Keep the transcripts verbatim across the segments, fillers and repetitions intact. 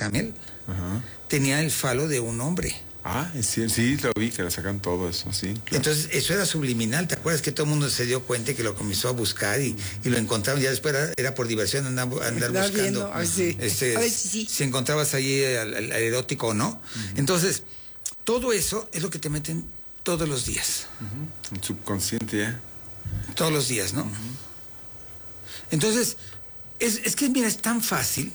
Camel, Ajá. tenía el falo de un hombre. Ah, sí, sí, lo vi, que le sacan todo eso, sí. Claro. Entonces, eso era subliminal, ¿te acuerdas que todo el mundo se dio cuenta y que lo comenzó a buscar y, y lo encontraron? Ya después era, era por diversión andar, andar buscando. Viendo, a ver si, este, a ver si, sí. si encontrabas ahí al, al, al erótico o no. Uh-huh. Entonces, todo eso es lo que te meten todos los días. Uh-huh. El subconsciente ya. Todos los días, ¿no? Uh-huh. Entonces, es, es que mira, es tan fácil.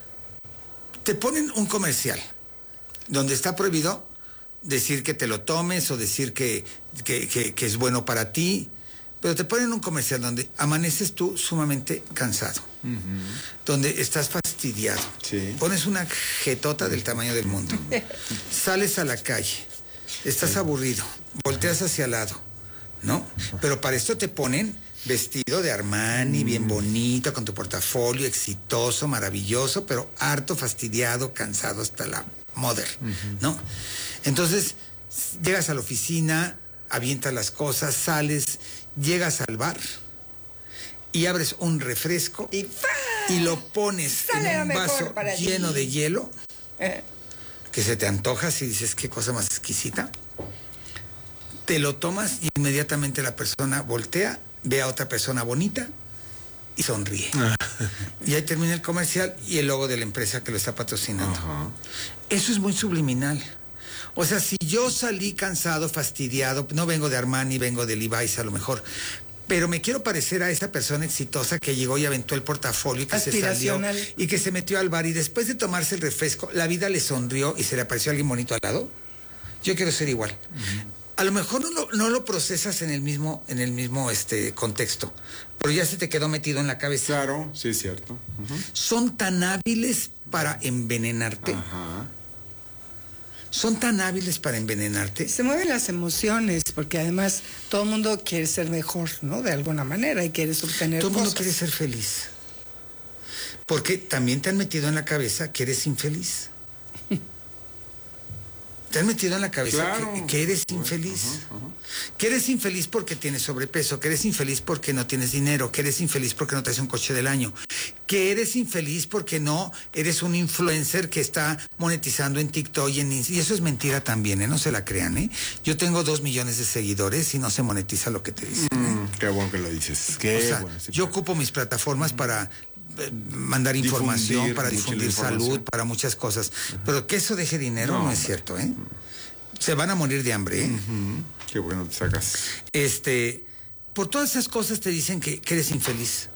Te ponen un comercial donde está prohibido decir que te lo tomes o decir que, que, que, que es bueno para ti, pero te ponen un comercial donde amaneces tú sumamente cansado, uh-huh. donde estás fastidiado, sí. pones una jetota del tamaño del mundo, sales a la calle, estás sí. aburrido, volteas hacia el lado, ¿no? Pero para esto te ponen vestido de Armani, mm. bien bonito, con tu portafolio, exitoso, maravilloso, pero harto, fastidiado, cansado hasta la mother, uh-huh. ¿no? Entonces, llegas a la oficina, avientas las cosas, sales, llegas al bar y abres un refresco y, y lo pones Sale en un vaso lleno ti. de hielo, eh. que se te antoja y dices, qué cosa más exquisita. Te lo tomas y inmediatamente la persona voltea, ve a otra persona bonita y sonríe. Y ahí termina el comercial y el logo de la empresa que lo está patrocinando. Uh-huh. Eso es muy subliminal. O sea, si yo salí cansado, fastidiado, no vengo de Armani, vengo de Levi's a lo mejor, pero me quiero parecer a esa persona exitosa que llegó y aventó el portafolio y que se salió y que se metió al bar y después de tomarse el refresco, la vida le sonrió y se le apareció alguien bonito al lado. Yo quiero ser igual. Uh-huh. A lo mejor no lo, no lo procesas en el mismo, en el mismo este, contexto, pero ya se te quedó metido en la cabeza. Claro, sí es cierto. Uh-huh. Son tan hábiles para envenenarte. Ajá. Son tan hábiles para envenenarte. Se mueven las emociones, porque además todo el mundo quiere ser mejor, ¿no? De alguna manera, y quiere obtener Todo el mundo cosas. quiere ser feliz. Porque también te han metido en la cabeza que eres infeliz. Te han metido en la cabeza claro. que, que eres infeliz. Uh-huh, uh-huh. Que eres infeliz porque tienes sobrepeso, que eres infeliz porque no tienes dinero, que eres infeliz porque no traes un coche del año, que eres infeliz porque no eres un influencer que está monetizando en TikTok y en Instagram. Y eso es mentira también, ¿eh? No se la crean, ¿eh? Yo tengo dos millones de seguidores y no se monetiza lo que te dicen. ¿eh? Mm, qué bueno que lo dices. Qué o sea, bueno, sí, yo pero... ocupo mis plataformas mm. para mandar información, difundir, para difundir salud, para muchas cosas. Uh-huh. Pero que eso deje dinero no, no es cierto, ¿eh? Se van a morir de hambre, ¿eh? Uh-huh. Qué bueno te sacas. Este, por todas esas cosas te dicen que, que eres infeliz.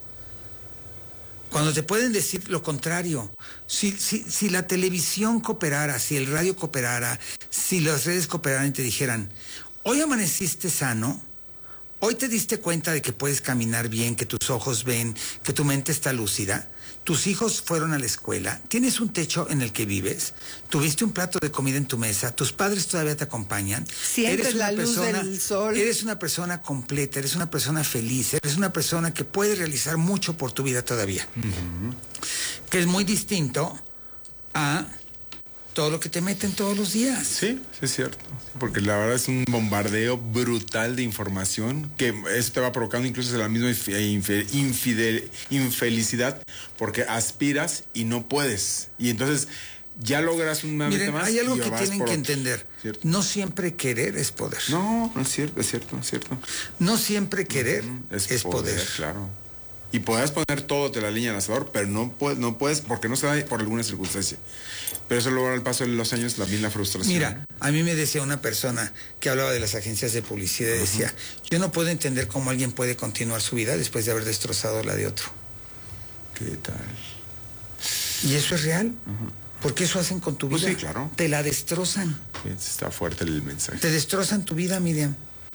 Cuando te pueden decir lo contrario. Si, si, si la televisión cooperara, si el radio cooperara, si las redes cooperaran y te dijeran, hoy amaneciste sano, hoy te diste cuenta de que puedes caminar bien, que tus ojos ven, que tu mente está lúcida, tus hijos fueron a la escuela, tienes un techo en el que vives, tuviste un plato de comida en tu mesa, tus padres todavía te acompañan, sientes eres una la luz persona, del sol. Eres una persona completa, eres una persona feliz, eres una persona que puede realizar mucho por tu vida todavía. Uh-huh. Que es muy distinto a todo lo que te meten todos los días. Sí, sí es cierto. Porque la verdad es un bombardeo brutal de información que eso te va provocando incluso la misma infe, infidel, infelicidad porque aspiras y no puedes. Y entonces ya logras una Miren, meta más. hay algo y que tienen que entender. ¿Cierto? No siempre querer es poder. No, no es cierto, es cierto, es cierto. No siempre querer uh-huh. es, es poder, poder. Claro. Y podrás poner todo de la línea al asador, pero no puedes, no puedes porque no se da por alguna circunstancia. Pero eso luego al paso de los años también la frustración. Mira, a mí me decía una persona que hablaba de las agencias de publicidad y uh-huh. decía, yo no puedo entender cómo alguien puede continuar su vida después de haber destrozado la de otro. ¿Qué tal? Y eso es real. Uh-huh. Porque eso hacen con tu vida. Pues sí, claro. Te la destrozan. Está fuerte el mensaje. Te destrozan tu vida, Miriam.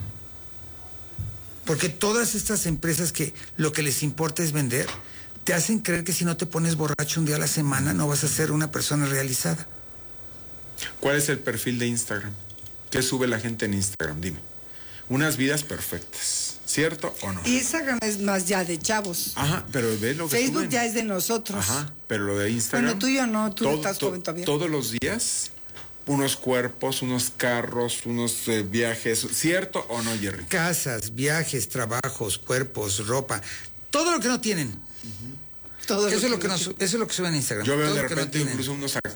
Porque todas estas empresas que lo que les importa es vender, te hacen creer que si no te pones borracho un día a la semana no vas a ser una persona realizada. ¿Cuál es el perfil de Instagram? ¿Qué sube la gente en Instagram? Dime. Unas vidas perfectas, ¿cierto o no? Instagram es más ya de chavos. Ajá, pero ve lo que Facebook suben. Ya es de nosotros. Ajá, pero lo de Instagram. Bueno, tuyo no, tú todo, estás to, joven todavía. Todos los días, unos cuerpos, unos carros, unos eh, viajes, ¿cierto o no, Jerry? Casas, viajes, trabajos, cuerpos, ropa, todo lo que no tienen. Uh-huh. Todo eso, lo es lo que no, eso es lo que suben en Instagram. Yo veo todo de repente no incluso unos